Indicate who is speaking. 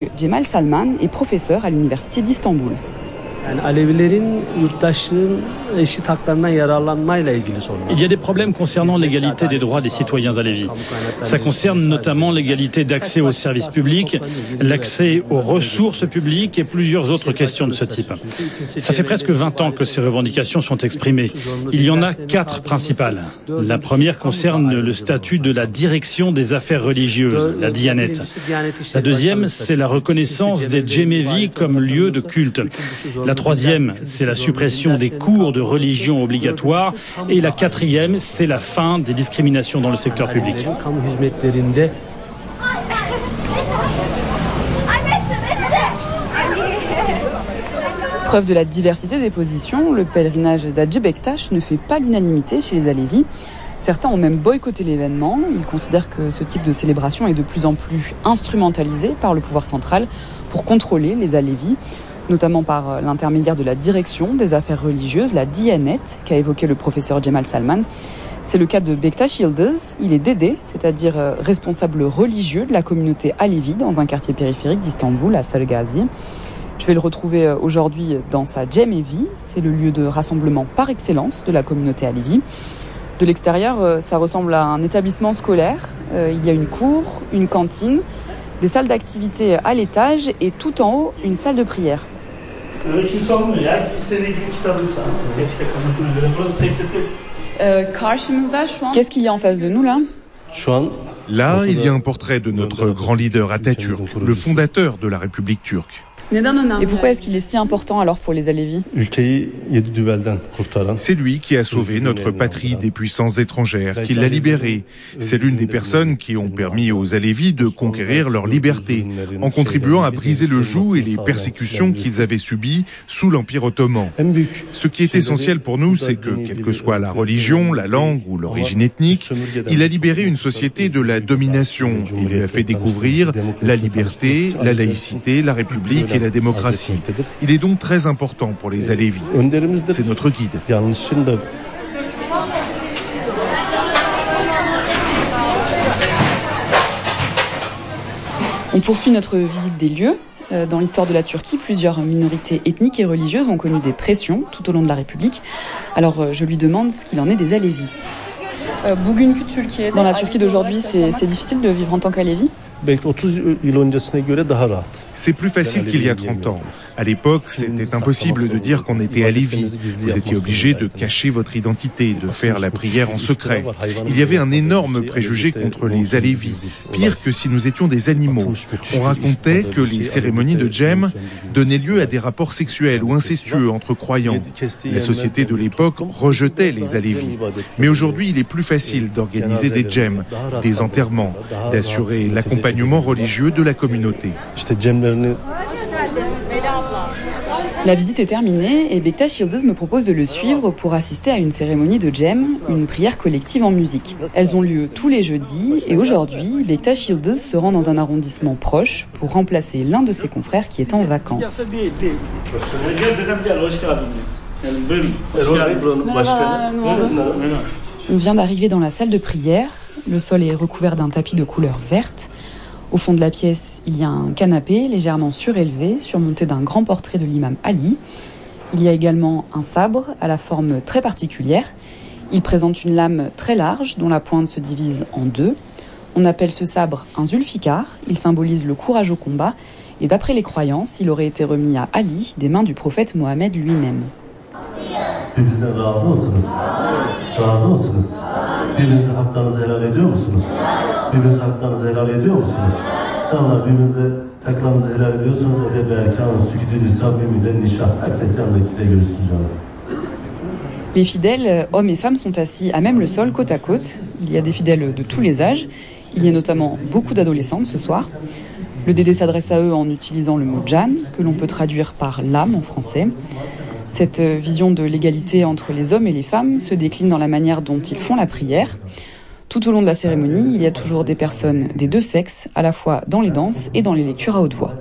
Speaker 1: Cemal Salman est professeur à l'université d'Istanbul.
Speaker 2: Il y a des problèmes concernant l'égalité des droits des citoyens alévis. Ça concerne notamment l'égalité d'accès aux services publics, l'accès aux ressources publiques et plusieurs autres questions de ce type. Ça fait presque 20 ans que ces revendications sont exprimées. Il y en a 4 principales. La première concerne le statut de la direction des affaires religieuses, la Diyanet. La deuxième, c'est la reconnaissance des Cemevi comme lieu de culte. La troisième, c'est la suppression des cours de religion obligatoires. Et la quatrième, c'est la fin des discriminations dans le secteur public.
Speaker 1: Preuve de la diversité des positions, le pèlerinage d'Hadj Bektash ne fait pas l'unanimité chez les Alévis. Certains ont même boycotté l'événement. Ils considèrent que ce type de célébration est de plus en plus instrumentalisé par le pouvoir central pour contrôler les Alévis, notamment par l'intermédiaire de la direction des affaires religieuses, la Diyanet, qu'a évoqué le professeur Cemal Salman. C'est le cas de Bektaş Yıldız. Il est dédé, c'est-à-dire responsable religieux de la communauté alévi dans un quartier périphérique d'Istanbul, à Salgazi. Je vais le retrouver aujourd'hui dans sa Cemevi. C'est le lieu de rassemblement par excellence de la communauté alévi. De l'extérieur, ça ressemble à un établissement scolaire. Il y a une cour, une cantine, des salles d'activité à l'étage et tout en haut, une salle de prière. Qu'est-ce qu'il y a en face de nous là ?
Speaker 3: Là, il y a un portrait de notre grand leader Atatürk, le fondateur de la République turque.
Speaker 1: Et pourquoi est-ce qu'il est si important alors pour les Alévis ?
Speaker 3: C'est lui qui a sauvé notre patrie des puissances étrangères, qui l'a libérée. C'est l'une des personnes qui ont permis aux Alévis de conquérir leur liberté, en contribuant à briser le joug et les persécutions qu'ils avaient subies sous l'Empire ottoman. Ce qui est essentiel pour nous, c'est que, quelle que soit la religion, la langue ou l'origine ethnique, il a libéré une société de la domination et lui a fait découvrir la liberté, la laïcité, la République et la démocratie. Il est donc très important pour les Alévis. C'est notre guide.
Speaker 1: On poursuit notre visite des lieux. Dans l'histoire de la Turquie, plusieurs minorités ethniques et religieuses ont connu des pressions tout au long de la République. Alors je lui demande ce qu'il en est des Alévis. Dans la Turquie d'aujourd'hui, c'est difficile de vivre en tant qu'Alévi ?
Speaker 3: C'est plus facile qu'il y a 30 ans. À l'époque, c'était impossible de dire qu'on était Alévi. Vous étiez obligé de cacher votre identité, de faire la prière en secret. Il y avait un énorme préjugé contre les Alévis. Pire que si nous étions des animaux. On racontait que les cérémonies de Cem donnaient lieu à des rapports sexuels ou incestueux entre croyants. La société de l'époque rejetait les Alévis. Mais aujourd'hui, il est plus facile d'organiser des Cem, des enterrements, d'assurer l'accompagnement religieux de la communauté.
Speaker 1: La visite est terminée et Bektaş Yıldız me propose de le suivre pour assister à une cérémonie de Cem, une prière collective en musique. Elles ont lieu tous les jeudis et aujourd'hui, Bektaş Yıldız se rend dans un arrondissement proche pour remplacer l'un de ses confrères qui est en vacances. On vient d'arriver dans la salle de prière. Le sol est recouvert d'un tapis de couleur verte. Au fond de la pièce, il y a un canapé légèrement surélevé, surmonté d'un grand portrait de l'imam Ali. Il y a également un sabre à la forme très particulière. Il présente une lame très large dont la pointe se divise en deux. On appelle ce sabre un zulfikar. Il symbolise le courage au combat. Et d'après les croyances, il aurait été remis à Ali des mains du prophète Mohammed lui-même. Les fidèles, hommes et femmes, sont assis à même le sol, côte à côte. Il y a des fidèles de tous les âges. Il y a notamment beaucoup d'adolescentes ce soir. Le dédé s'adresse à eux en utilisant le mot Can, que l'on peut traduire par l'âme en français. Cette vision de l'égalité entre les hommes et les femmes se décline dans la manière dont ils font la prière. Tout au long de la cérémonie, il y a toujours des personnes des deux sexes, à la fois dans les danses et dans les lectures à haute voix.